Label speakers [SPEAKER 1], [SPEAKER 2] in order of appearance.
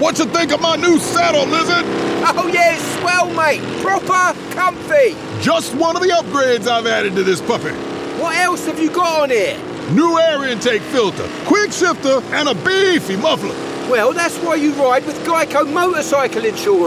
[SPEAKER 1] What you think of my new saddle, Lizard?
[SPEAKER 2] Oh yeah, it's swell, mate. Proper comfy.
[SPEAKER 1] Just one of the upgrades I've added to this puppy.
[SPEAKER 2] What else have you got on here?
[SPEAKER 1] New air intake filter, quick shifter, and a beefy muffler.
[SPEAKER 2] Well, that's why you ride with Geico motorcycle insurance.